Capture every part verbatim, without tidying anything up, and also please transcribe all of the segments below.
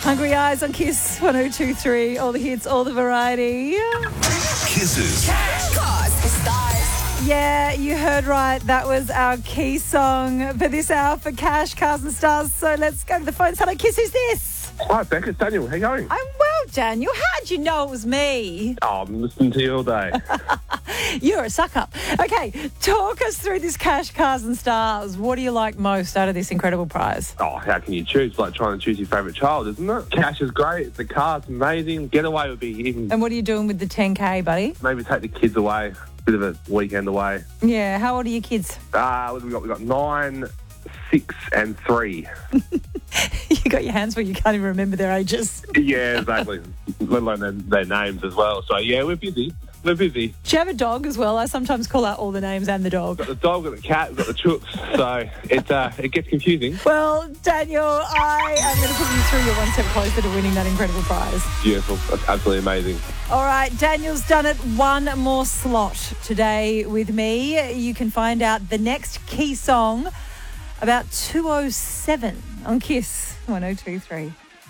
Hungry Eyes on Kiss one oh two three. All the hits, all the variety. Kisses. Cash, cars, stars. Yeah, you heard right. That was our key song for this hour for Cash, Cars and Stars. So let's go to the phones. Hello, Kiss. Who's this? Hi, Beck. It's Daniel. How you going? I'm well, Daniel. How'd you know it was me? Oh, I'm listening to you all day. You're a sucker. Okay, talk us through this Cash, Cars and Stars. What do you like most out of this incredible prize? Oh, how can you choose? It's like trying to choose your favourite child, isn't it? Cash is great. The car's amazing. Getaway would be even... And what are you doing with the ten K, buddy? Maybe take the kids away. Bit of a weekend away. Yeah, how old are your kids? Ah, uh, what have we got? We've got nine, six and three. You got your hands full. You can't even remember their ages. Yeah, exactly. Let alone their, their names as well. So, yeah, we're busy. We're busy. Do you have a dog as well? I sometimes call out all the names and the dog. We've got the dog, we've got the cat, we've got the chooks. So it, uh, it gets confusing. Well, Daniel, I am going to put you through. You're one step closer to winning that incredible prize. Beautiful. That's absolutely amazing. All right, Daniel's done it. One more slot today with me. You can find out the next key song about two oh seven on Kiss one oh two three.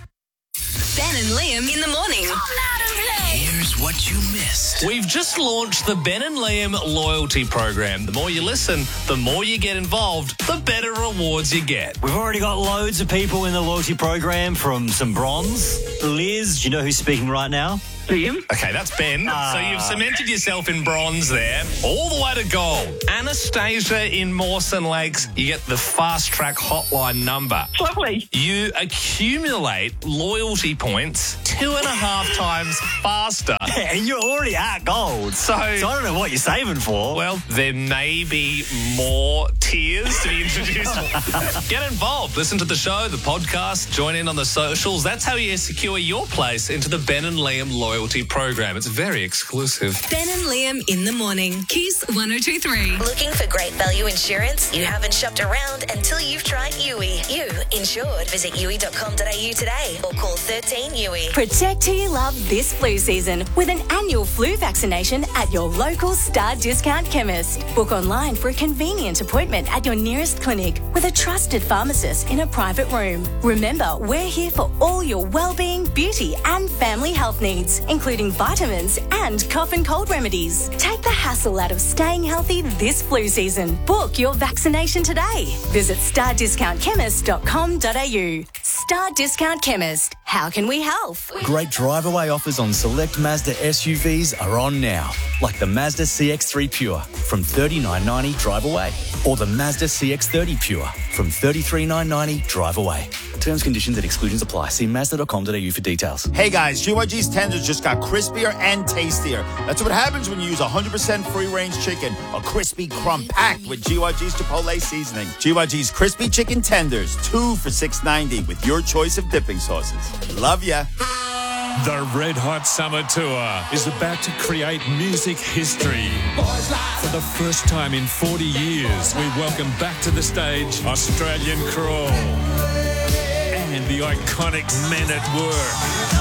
Ben and Liam in the morning. Here's what you missed. We've just launched the Ben and Liam loyalty program. The more you listen, the more you get involved, the better rewards you get. We've already got loads of people in the loyalty program from some bronze. Liz, do you know who's speaking right now? Liam? Okay, that's Ben. Ah. So you've cemented yourself in bronze there. All the way to gold. Anastasia in Mawson Lakes, you get the fast track hotline number. Lovely. You accumulate loyalty points two and a half times faster. And you're already at gold. So, so I don't know what you're saving for. Well, there may be more tiers to be introduced. Get involved. Listen to the show, the podcast, join in on the socials. That's how you secure your place into the Ben and Liam loyalty program. It's very exclusive. Ben and Liam in the morning. Kiss one oh two three. Looking for great value insurance? You haven't shopped around until you've tried U I. You insured. Visit U I dot com dot a u today or call thirteen U I. Protect who you love this flu season with an annual flu vaccination at your local Star Discount chemist. Book online for a convenient appointment at your nearest clinic with a trusted pharmacist in a private room. Remember, we're here for all your well-being, beauty and family health needs, including vitamins and cough and cold remedies. Take the hassle out of staying healthy this flu season. Book your vaccination today. Visit star discount chemist dot com dot a u. Star Discount Chemist. How can we help? Great drive-away offers on select Mazda S U Vs are on now, like the Mazda C X three Pure from thirty-nine ninety drive away, or the Mazda C X thirty Pure from thirty-three nine ninety drive away. Terms, conditions and exclusions apply. See mazda dot com dot a u for details. Hey guys, G Y G's tenders just got crispier and tastier. That's what happens when you use one hundred percent free-range chicken, a crispy crumb packed with G Y G's Chipotle seasoning. G Y G's crispy chicken tenders, two for six ninety with your choice of dipping sauces. Love ya. The Red Hot Summer Tour is about to create music history. For the first time in forty years, we welcome back to the stage Australian Crawl and the iconic Men at Work.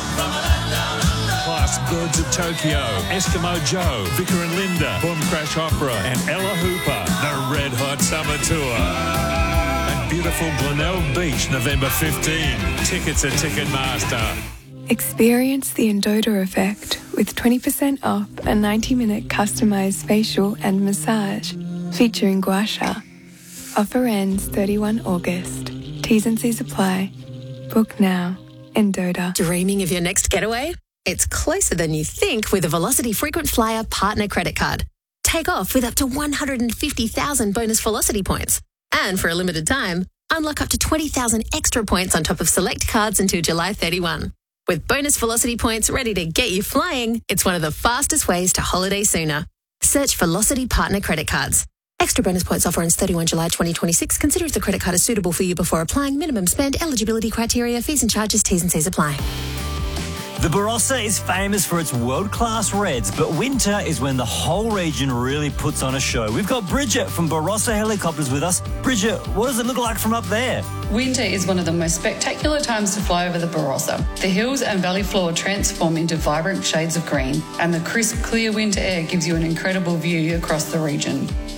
Plus Birds of Tokyo, Eskimo Joe, Vicar and Linda, Boom Crash Opera and Ella Hooper. The Red Hot Summer Tour. At beautiful Glenelg Beach, November fifteenth. Tickets at Ticketmaster. Experience the Endota effect with twenty percent off a ninety minute customized facial and massage featuring Gua Sha. Offer ends thirty-first of August. T's and C's apply. Book now. Endota. Dreaming of your next getaway? It's closer than you think with a Velocity Frequent Flyer Partner Credit Card. Take off with up to one hundred fifty thousand bonus Velocity points. And for a limited time, unlock up to twenty thousand extra points on top of select cards until July thirty-first. With bonus Velocity points ready to get you flying, it's one of the fastest ways to holiday sooner. Search Velocity Partner Credit Cards. Extra bonus points offer ends thirty-first of July twenty twenty-six. Consider if the credit card is suitable for you before applying. Minimum spend, eligibility criteria, fees and charges, T's and C's apply. The Barossa is famous for its world-class reds, but winter is when the whole region really puts on a show. We've got Bridget from Barossa Helicopters with us. Bridget, what does it look like from up there? Winter is one of the most spectacular times to fly over the Barossa. The hills and valley floor transform into vibrant shades of green, and the crisp, clear winter air gives you an incredible view across the region.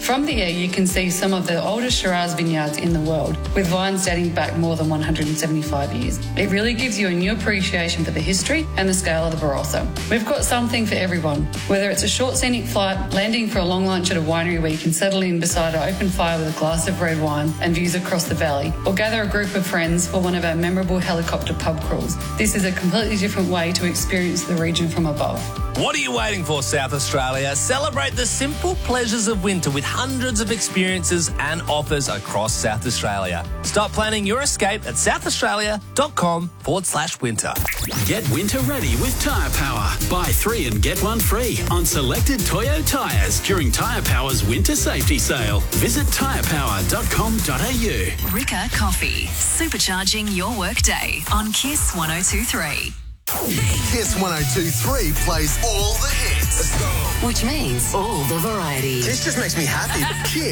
From the air, you can see some of the oldest Shiraz vineyards in the world, with vines dating back more than one hundred seventy-five years. It really gives you a new appreciation for the history and the scale of the Barossa. We've got something for everyone, whether it's a short scenic flight, landing for a long lunch at a winery where you can settle in beside an open fire with a glass of red wine and views across the valley, or gather a group of friends for one of our memorable helicopter pub crawls. This is a completely different way to experience the region from above. What are you waiting for, South Australia? Celebrate the simple pleasures of winter with hundreds of experiences and offers across South Australia. Start planning your escape at southaustralia.com forward slash winter. Get winter ready with Tyre Power. Buy three and get one free on selected Toyo tyres during Tyre Power's winter safety sale. Visit tyre power dot com dot a u. Rika Coffee, supercharging your workday on Kiss one oh two three. Kiss one oh two three plays all the hits. Let's go. Which means all the variety. This just makes me happy. Kiss.